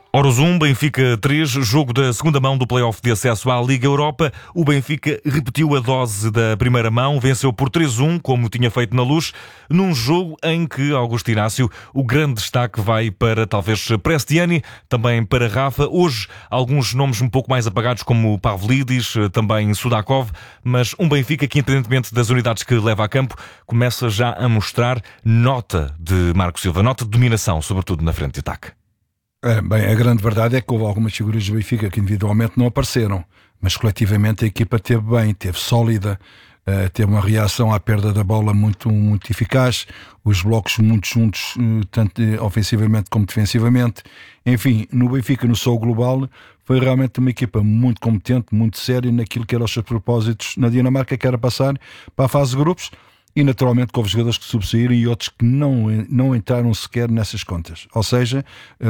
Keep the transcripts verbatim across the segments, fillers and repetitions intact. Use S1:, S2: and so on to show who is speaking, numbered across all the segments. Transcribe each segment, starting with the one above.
S1: Horas um, Benfica três, jogo da segunda mão do play-off de acesso à Liga Europa. O Benfica repetiu a dose da primeira mão, venceu por três a um, como tinha feito na Luz, num jogo em que, Augusto Inácio, o grande destaque vai para talvez Prestiani, também para Rafa. Hoje, alguns nomes um pouco mais apagados, como Pavlidis, também Sudakov, mas um Benfica que, independentemente das unidades que leva a campo, começa já a mostrar nota de Marco Silva, nota de dominação, sobretudo na frente de ataque.
S2: É, bem, a grande verdade é que houve algumas figuras do Benfica que individualmente não apareceram, mas coletivamente a equipa esteve bem, esteve sólida, uh, teve uma reação à perda da bola muito, muito eficaz, os blocos muito juntos, uh, tanto ofensivamente como defensivamente. Enfim, no Benfica, no seu global, foi realmente uma equipa muito competente, muito séria naquilo que eram os seus propósitos na Dinamarca, que era passar para a fase de grupos. E naturalmente que houve jogadores que subsaíram e outros que não, não entraram sequer nessas contas. Ou seja,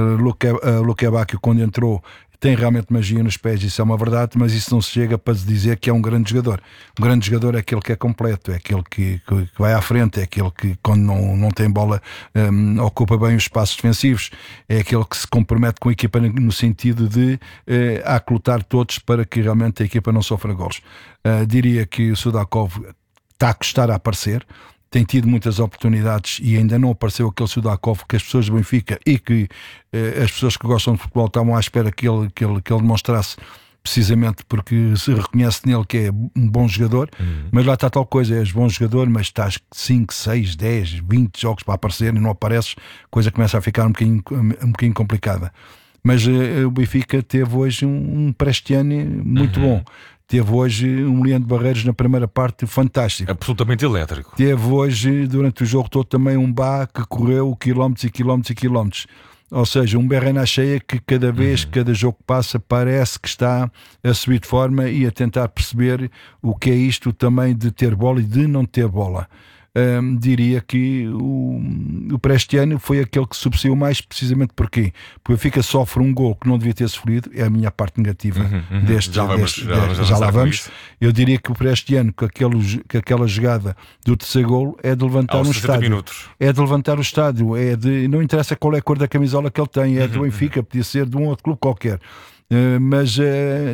S2: uh, Luque Bacchio, quando entrou, tem realmente magia nos pés, isso é uma verdade, mas isso não se chega para se dizer que é um grande jogador. Um grande jogador é aquele que é completo, é aquele que, que, que vai à frente, é aquele que, quando não, não tem bola, um, ocupa bem os espaços defensivos, é aquele que se compromete com a equipa no sentido de uh, aclutar todos para que realmente a equipa não sofra golos. Uh, diria que o Sudakov está a custar a aparecer, tem tido muitas oportunidades e ainda não apareceu aquele Sudakov que as pessoas do Benfica e que eh, as pessoas que gostam de futebol estavam à espera que ele, que ele, que ele demonstrasse, precisamente porque se reconhece nele que é um bom jogador, uhum. Mas lá está tal coisa, és bom jogador, mas estás cinco, seis, dez, vinte jogos para aparecer e não apareces, coisa começa a ficar um bocadinho, um bocadinho complicada. Mas eh, o Benfica teve hoje um, um Prestiani muito uhum. bom. Teve hoje um Leandro Barreiros na primeira parte fantástico.
S1: Absolutamente elétrico.
S2: Teve hoje, durante o jogo todo, também um Bá que correu quilómetros e quilómetros e quilómetros. Ou seja, um Berrena cheia que cada vez, uhum. cada jogo que passa, parece que está a subir de forma e a tentar perceber o que é isto também de ter bola e de não ter bola. Um, diria que o, o Prestiani foi aquele que subsaiu mais, precisamente porque o Benfica sofre um gol que não devia ter sofrido, é a minha parte negativa
S1: uhum, uhum.
S2: deste,
S1: já, vamos,
S2: deste,
S1: já,
S2: deste,
S1: já,
S2: já lá vamos. Eu diria que o Prestiani, com, aquele, com aquela jogada do terceiro gol, é de levantar um estádio.
S1: Minutos.
S2: É de levantar o estádio, é de, não interessa qual é a cor da camisola que ele tem, é uhum, do Benfica, podia ser de um outro clube qualquer. Uh, mas uh,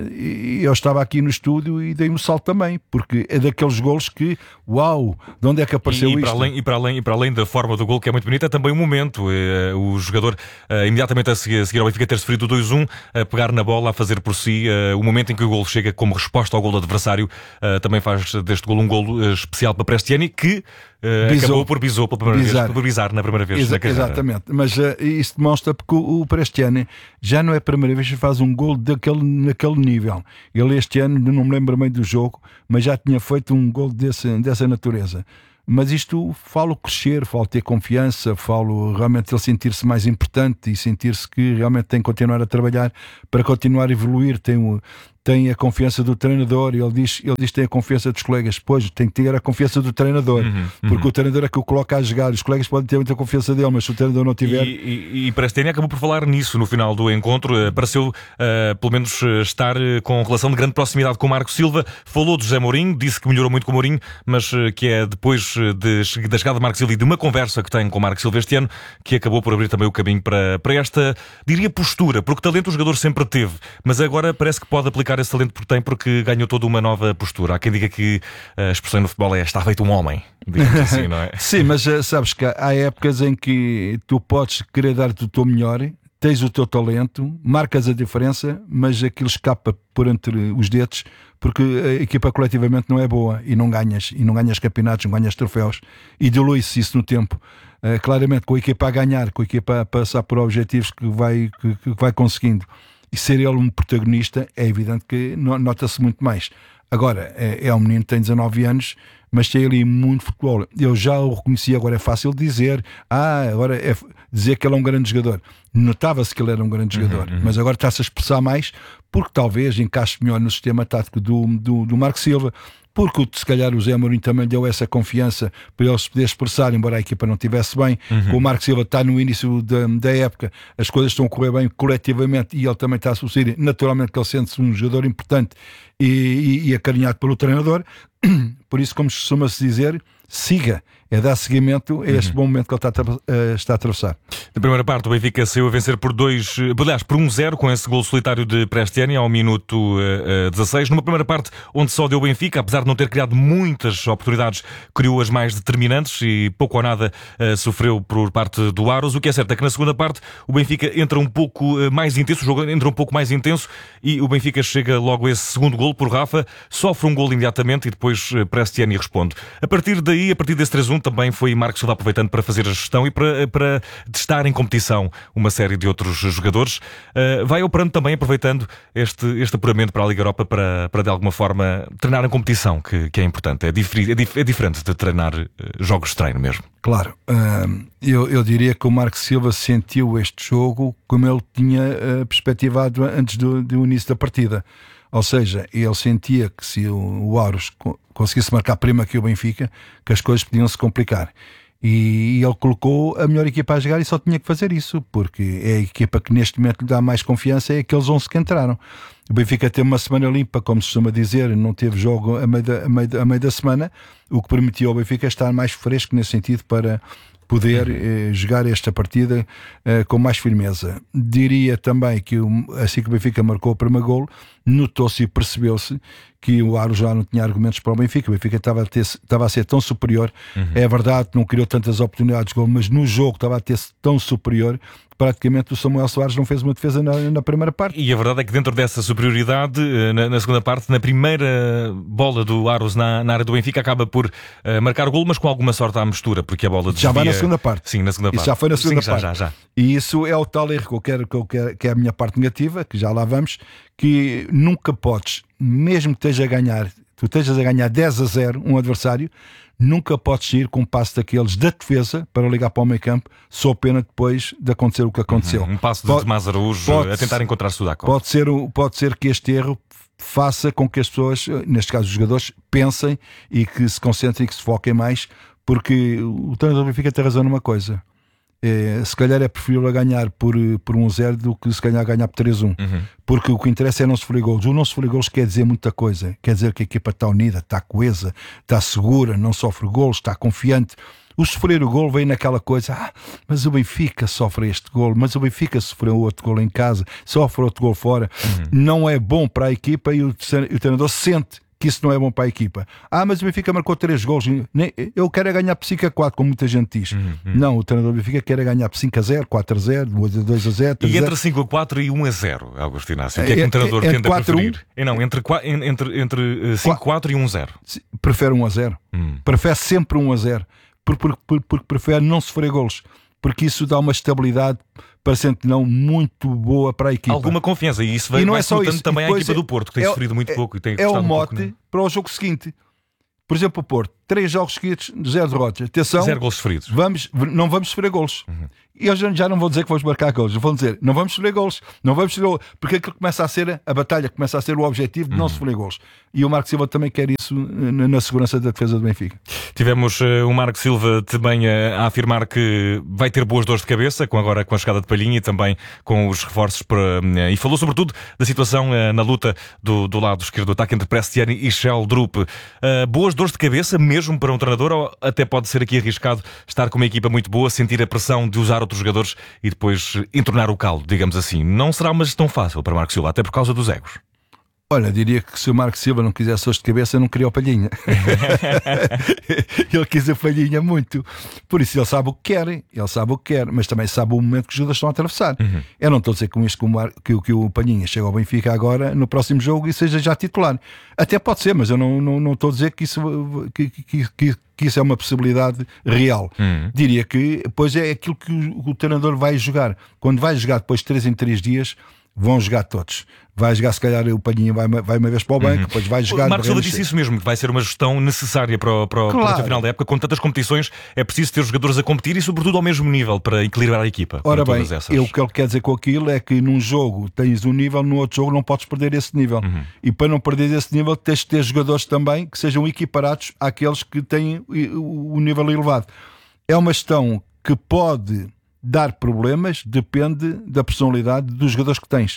S2: eu estava aqui no estúdio e dei um salto também, porque é daqueles golos que, uau, de onde é que apareceu
S1: e, e
S2: isto?
S1: Para além, e, para além, e para além da forma do gol, que é muito bonita, é também o momento. Uh, o jogador, uh, imediatamente a seguir, a seguir ao Benfica ter sofrido o dois a um, a pegar na bola, a fazer por si, uh, o momento em que o gol chega como resposta ao gol do adversário, uh, também faz deste gol um gol uh, especial para Prestiani, que Uh,
S2: Bizou.
S1: acabou por bisou pela primeira
S2: Bizar.
S1: vez, por bizar na primeira vez.
S2: Exa- exatamente, mas uh, isso demonstra porque o, o Prestiani já não é a primeira vez que faz um gol daquele, naquele nível. Ele este ano, não me lembro bem do jogo, mas já tinha feito um gol desse, dessa natureza. Mas isto falo crescer, falo ter confiança, falo realmente ele sentir-se mais importante e sentir-se que realmente tem que continuar a trabalhar para continuar a evoluir. Tem o tem a confiança do treinador, ele diz, ele diz que tem a confiança dos colegas, pois tem que ter a confiança do treinador, uhum, uhum. porque o treinador é que o coloca a jogar, os colegas podem ter muita confiança dele, mas se o treinador não tiver...
S1: E, e, e Prestiani acabou por falar nisso no final do encontro, pareceu uh, pelo menos estar com relação de grande proximidade com o Marco Silva, falou de José Mourinho, disse que melhorou muito com o Mourinho, mas uh, que é depois de, da chegada de Marco Silva e de uma conversa que tem com o Marco Silva este ano, que acabou por abrir também o caminho para, para esta, diria, postura, porque talento o jogador sempre teve, mas agora parece que pode aplicar esse talento porque tem, porque ganhou toda uma nova postura. Há quem diga que a expressão no futebol é está feito um homem, digamos assim, não é?
S2: Sim, mas sabes que há épocas em que tu podes querer dar-te o teu melhor, tens o teu talento, marcas a diferença, mas aquilo escapa por entre os dedos, porque a equipa coletivamente não é boa e não ganhas, e não ganhas campeonatos, não ganhas troféus, e dilui-se isso no tempo. Uh, claramente, com a equipa a ganhar, com a equipa a passar por objetivos que vai, que, que vai conseguindo, e ser ele um protagonista, é evidente que nota-se muito mais. Agora, é, é um menino que tem dezanove anos, mas tem ali muito futebol. Eu já o reconheci, agora é fácil dizer, ah, agora é dizer que ele é um grande jogador. Notava-se que ele era um grande jogador, uhum, uhum. mas agora está-se a expressar mais, porque talvez encaixe melhor no sistema tático do, do, do Marco Silva, porque se calhar o Zé Mourinho também deu essa confiança para ele se poder expressar, embora a equipa não estivesse bem. Uhum. O Marco Silva está no início da, da época, as coisas estão a correr bem coletivamente e ele também está a suceder, naturalmente que ele sente-se um jogador importante e, e, e acarinhado pelo treinador. Por isso, como costuma-se dizer, siga, é dar seguimento a este uhum. bom momento que ele está a, está a atravessar.
S1: Na primeira parte, o Benfica saiu a vencer por dois, aliás, por um zero, com esse gol solitário de Prestiani ao minuto uh, dezasseis. Numa primeira parte, onde só deu o Benfica, apesar de não ter criado muitas oportunidades, criou as mais determinantes e pouco ou nada uh, sofreu por parte do Aros. O que é certo é que na segunda parte o Benfica entra um pouco uh, mais intenso, o jogo entra um pouco mais intenso e o Benfica chega logo a esse segundo gol por Rafa, sofre um gol imediatamente e depois uh, Prestiani responde. A partir daí, a partir desse três a um, também foi Marcos Silva aproveitando para fazer a gestão e para, para testar em competição uma série de outros jogadores. Uh, vai operando também, aproveitando este, este apuramento para a Liga Europa para, para de alguma forma treinar em competição, que, que é importante. É, dif- é, dif- é diferente de treinar uh, jogos de treino mesmo.
S2: Claro, uh, eu, eu diria que o Marcos Silva sentiu este jogo como ele tinha uh, perspectivado antes do, do início da partida. Ou seja, ele sentia que se o, o Aros conseguisse marcar prima que o Benfica, que as coisas podiam se complicar. E ele colocou a melhor equipa a jogar e só tinha que fazer isso, porque é a equipa que neste momento lhe dá mais confiança, é aqueles onze que entraram. O Benfica teve uma semana limpa, como se costuma dizer, não teve jogo a meio da, a meio da, a meio da semana, o que permitiu ao Benfica estar mais fresco nesse sentido para poder eh, jogar esta partida eh, com mais firmeza. Diria também que assim que o Benfica marcou o primeiro golo, notou-se e percebeu-se que o Aros já não tinha argumentos para o Benfica. O Benfica estava a, ter, estava a ser tão superior. Uhum. É verdade que não criou tantas oportunidades de golo, mas no jogo estava a ter tão superior que praticamente o Samuel Soares não fez uma defesa na, na primeira parte.
S1: E a verdade é que dentro dessa superioridade, na, na segunda parte, na primeira bola do Aros na, na área do Benfica, acaba por uh, marcar o golo, mas com alguma sorte à mistura, porque a bola desvia...
S2: Já vai na segunda parte.
S1: Sim, na segunda parte.
S2: Isso já foi na segunda
S1: Sim,
S2: parte.
S1: Já, já, já.
S2: E isso é o tal erro que eu quero, que, eu quero, que é a minha parte negativa, que já lá vamos, que nunca podes, mesmo que esteja a ganhar, tu estejas a ganhar dez a zero um adversário, nunca podes ir com um passo daqueles da defesa para ligar para o meio campo, só pena depois de acontecer o que aconteceu.
S1: Uhum, um passo de Tomás Araújo a tentar encontrar Sudaco.
S2: Pode ser, pode ser que este erro faça com que as pessoas, neste caso os jogadores, pensem e que se concentrem e que se foquem mais, porque o treinador do Benfica tem razão numa coisa. É, se calhar é preferível ganhar por, por um zero do que se calhar ganhar por três a um. Uhum. Porque o que interessa é não sofrer golos. O não sofrer golos quer dizer muita coisa. Quer dizer que a equipa está unida, está coesa, está segura, não sofre golos, está confiante. O sofrer o golo vem naquela coisa, ah, mas o Benfica sofre este golo, mas o Benfica sofreu outro golo em casa, sofre outro golo fora. Uhum. Não é bom para a equipa e o, o treinador sente que isso não é bom para a equipa. Ah, mas o Benfica marcou três golos. Eu quero é ganhar por cinco a quatro, como muita gente diz. Uhum, uhum. Não, o treinador do Benfica quer é ganhar por cinco a zero, quatro a zero, dois a zero.
S1: E entre cinco a quatro e um a zero, Augusto Inácio, o que é que um treinador é, tende a preferir? um? Não, entre, entre, entre cinco a quatro e um a zero.
S2: Prefere um a zero. Hum. Prefere sempre um a zero. Porque, porque, porque prefere não sofrer golos. Porque isso dá uma estabilidade, parecendo que não, muito boa para a equipa.
S1: Alguma confiança, e isso vai, e não vai é só isso. Também à equipa é, do Porto, que tem é, sofrido muito
S2: é,
S1: pouco. E tem
S2: é o
S1: um
S2: mote
S1: pouco, né?
S2: Para o jogo seguinte. Por exemplo, o Porto, três jogos seguidos, zero derrotas. Atenção,
S1: zero golos sofridos.
S2: Vamos, não vamos sofrer golos. Uhum. E eu já, já não vou dizer que vamos marcar golos, vou dizer, não vamos sofrer golos, não vamos sofrer golos, porque aquilo começa a ser, a batalha começa a ser o objetivo de uhum. não sofrer golos. E o Marco Silva também quer isso na, na segurança da defesa do Benfica.
S1: Tivemos uh, o Marco Silva também uh, a afirmar que vai ter boas dores de cabeça, com agora com a chegada de Palhinha e também com os reforços para, uh, e falou sobretudo da situação uh, na luta do, do lado esquerdo do ataque entre Prestiani e Sheldrup. Uh, boas dores de cabeça mesmo para um treinador, ou até pode ser aqui arriscado estar com uma equipa muito boa, sentir a pressão de usar outros jogadores e depois entornar o caldo, digamos assim. Não será uma gestão fácil para Marco Silva, até por causa dos egos.
S2: Olha, diria que se o Marco Silva não quisesse dores de cabeça, não queria o Palhinha. Ele quis a Palhinha muito. Por isso ele sabe o que quer, ele sabe o que quer, mas também sabe o momento que os jogadores estão a atravessar. Uhum. Eu não estou a dizer com isto que o, Mar... que, que o Palhinha chega ao Benfica agora, no próximo jogo, e seja já titular. Até pode ser, mas eu não, não, não estou a dizer que isso, que, que, que, que isso é uma possibilidade real. Uhum. Diria que, pois é aquilo que o, o treinador vai jogar. Quando vai jogar depois de três em três dias, vão jogar todos. Vai jogar, se calhar, o Palhinha vai, vai uma vez para o banco, uhum. depois vai jogar...
S1: O Marcos Silva disse isso mesmo, que vai ser uma gestão necessária para o, para, o, claro. para o final da época. Com tantas competições, é preciso ter jogadores a competir e, sobretudo, ao mesmo nível, para equilibrar a equipa.
S2: Ora bem, eu, o que ele quer dizer com aquilo é que num jogo tens um nível, no outro jogo não podes perder esse nível. Uhum. E para não perder esse nível, tens de ter jogadores também que sejam equiparados àqueles que têm o, o nível elevado. É uma gestão que pode dar problemas, depende da personalidade dos jogadores que tens.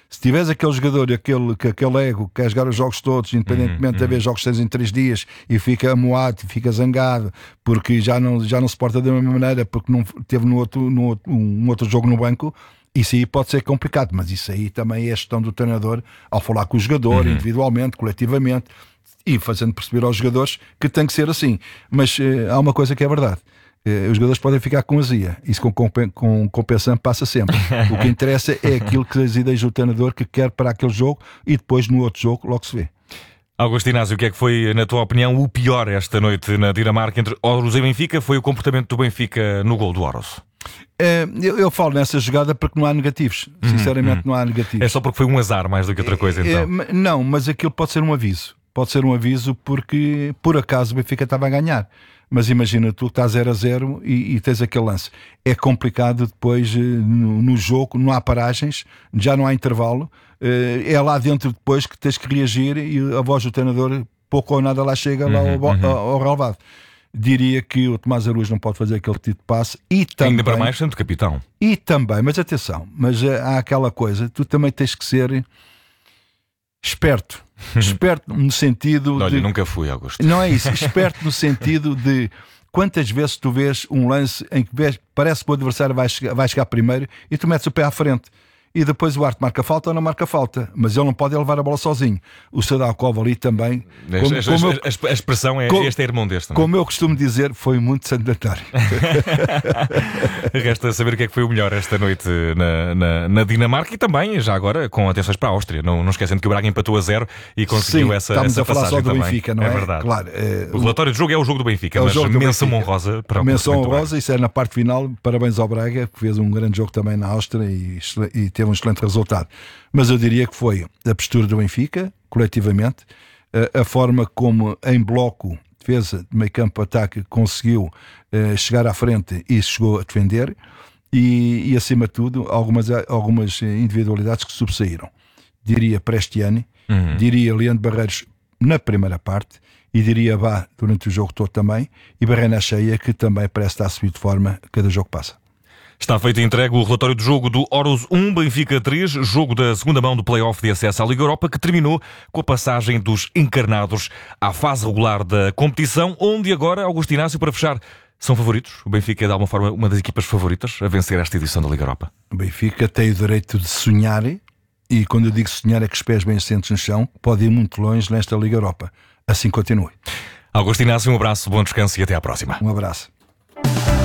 S2: Se tiveres aquele jogador, aquele, aquele ego que quer jogar os jogos todos, independentemente uhum, de haver uhum. jogos que em três dias, e fica amoado, fica zangado, porque já não, já não se porta da mesma maneira, porque não teve no outro, no outro, um outro jogo no banco, isso aí pode ser complicado, mas isso aí também é a gestão do treinador, ao falar com o jogador, uhum. individualmente, coletivamente, e fazendo perceber aos jogadores que tem que ser assim. Mas uh, há uma coisa que é verdade. Os jogadores podem ficar com azia. Isso com, com compensação passa sempre. O que interessa é aquilo que as ideias do treinador que quer para aquele jogo, e depois no outro jogo logo se vê.
S1: Augusto Inácio, o que é que foi, na tua opinião, o pior esta noite na Dinamarca entre Orus e Benfica? Foi o comportamento do Benfica no gol do Orus?
S2: É, eu, eu falo nessa jogada porque não há negativos. Sinceramente, uhum. não há negativos.
S1: É só porque foi um azar mais do que outra coisa, então?
S2: É, não, mas aquilo pode ser um aviso. Pode ser um aviso porque, por acaso, o Benfica estava a ganhar. Mas imagina, tu estás zero a zero e, e tens aquele lance. É complicado depois no, no jogo, não há paragens, já não há intervalo. É lá dentro depois que tens que reagir e a voz do treinador, pouco ou nada lá chega uhum, lá ao, uhum. ao, ao relevado. Diria que o Tomás Araújo não pode fazer aquele tipo de passe. E também,
S1: ainda para mais sendo capitão.
S2: E também, mas atenção, mas há aquela coisa, tu também tens que ser esperto. Esperto no sentido
S1: Olha,
S2: de...
S1: nunca fui, Augusto.
S2: Não é isso, esperto no sentido de quantas vezes tu vês um lance em que vês, parece que o adversário vai chegar, vai chegar primeiro e tu metes o pé à frente. E depois o Arte marca falta ou não marca falta, mas ele não pode levar a bola sozinho. O Sadalkov ali também.
S1: Como, a, como a, eu, a expressão é: como, este é irmão deste. Não é?
S2: Como eu costumo dizer, foi muito sandatário.
S1: Resta saber o que é que foi o melhor esta noite na, na, na Dinamarca e também, já agora, com atenções para a Áustria. Não, não esquecendo que o Braga empatou a zero e conseguiu
S2: Sim,
S1: essa,
S2: estamos
S1: essa
S2: a falar
S1: passagem
S2: só do
S1: também.
S2: Benfica, não é?
S1: É verdade.
S2: Claro, é,
S1: o relatório do jogo é o jogo do Benfica,
S2: é
S1: mas menção
S2: Benfica.
S1: honrosa para o
S2: menção honrosa, isso é na parte final. Parabéns ao Braga, que fez um grande jogo também na Áustria e, e teve um excelente resultado. Mas eu diria que foi a postura do Benfica, coletivamente, a, a forma como em bloco, defesa, de meio campo, ataque, conseguiu uh, chegar à frente e chegou a defender, e, e acima de tudo algumas, algumas individualidades que sobressaíram. Diria Prestiani, uhum. diria Leandro Barreiros na primeira parte, e diria Bá durante o jogo todo também, e Barreira Cheia, que também parece estar a subir de forma a cada jogo que passa.
S1: Está feito e entregue o relatório do jogo do Orus um, Benfica três, jogo da segunda mão do play-off de acesso à Liga Europa, que terminou com a passagem dos encarnados à fase regular da competição, onde agora, Augusto Inácio, para fechar, são favoritos. O Benfica é de alguma forma uma das equipas favoritas a vencer esta edição da Liga Europa.
S2: O Benfica tem o direito de sonhar, e quando eu digo sonhar é que os pés bem assentos no chão, pode ir muito longe nesta Liga Europa. Assim continue.
S1: Augusto Inácio, um abraço, bom descanso e até à próxima.
S2: Um abraço.